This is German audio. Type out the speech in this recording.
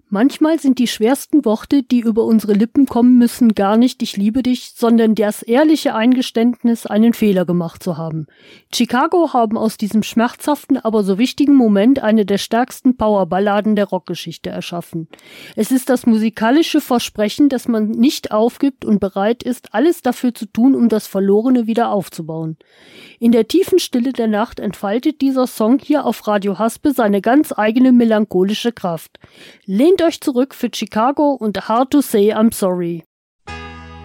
Manchmal sind die schwersten Worte, die über unsere Lippen kommen müssen, gar nicht „Ich liebe dich“, sondern das ehrliche Eingeständnis, einen Fehler gemacht zu haben. Chicago haben aus diesem schmerzhaften, aber so wichtigen Moment eine der stärksten Powerballaden der Rockgeschichte erschaffen. Es ist das musikalische Versprechen, dass man nicht aufgibt und bereit ist, alles dafür zu tun, um das Verlorene wieder aufzubauen. In der tiefen Stille der Nacht entfaltet dieser Song hier auf Radio Haspe seine ganz eigene melancholische Kraft. Lehnt euch zurück für Chicago und Hard to Say I'm Sorry.